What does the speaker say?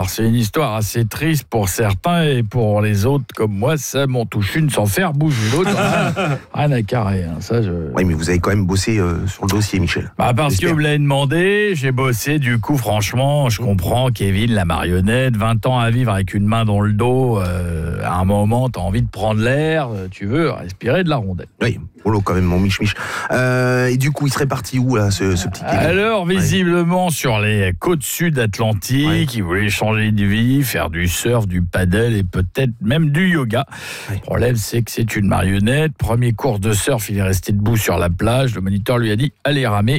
c'est une histoire assez triste pour certains et pour les autres comme moi, ça m'en touche une sans faire bouger l'autre. Rien à carrer. Ça, Oui, mais vous avez quand même bossé sur le dossier, Michel. Parce que vous l'avez demandé, j'ai bossé. Du coup, franchement, je comprends, Kevin, la marionnette, 20 ans à vivre avec une main dans le dos. À un moment, t'as envie de prendre l'air, tu veux respirer de la rondelle. Oui, oh quand même, mon Mich. Et du coup, il serait parti où, là, ce petit Kevin? Alors, visiblement, sur les côtes sud atlantiques, il voulait changer de vie, faire du surf, du paddle et peut-être même du yoga. Le problème, c'est que c'est une marionnette. Premier cours de surf, il est resté debout sur la plage. Le moniteur lui a dit « Allez ramer ».